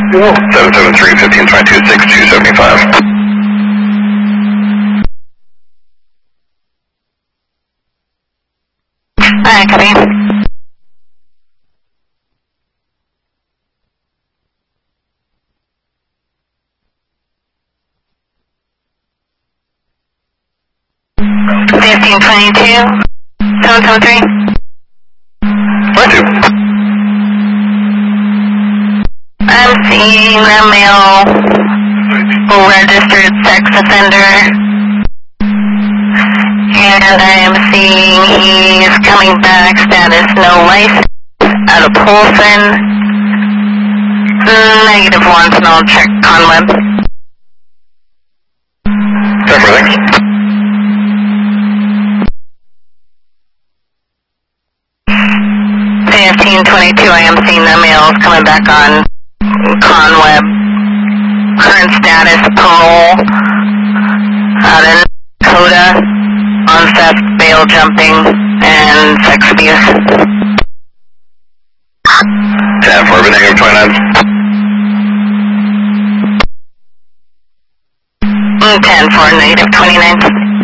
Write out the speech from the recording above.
773-1522-6275. Alright, copy. Fifteen 22, 773. 22. I'm seeing the male registered sex offender, and I am seeing he's coming back, status no license, out of Polson, -1, and I'll check Conweb. Thanks. 1522, I am seeing the males coming back on Conweb. Current status, parole, out in Dakota, on theft, bail jumping, and sex abuse. 10 for -29. 10 for -29.